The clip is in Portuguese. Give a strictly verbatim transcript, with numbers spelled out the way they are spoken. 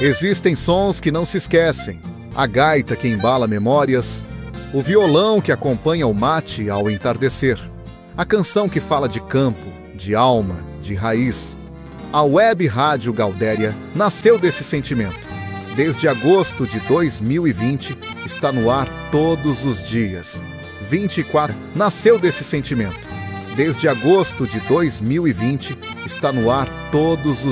Existem sons que não se esquecem, a gaita que embala memórias, o violão que acompanha o mate ao entardecer, a canção que fala de campo, de alma, de raiz. A Web Rádio Gaudéria nasceu desse sentimento. Desde agosto de dois mil e vinte, está no ar todos os dias. vinte e quatro nasceu desse sentimento. Desde agosto de dois mil e vinte, está no ar todos os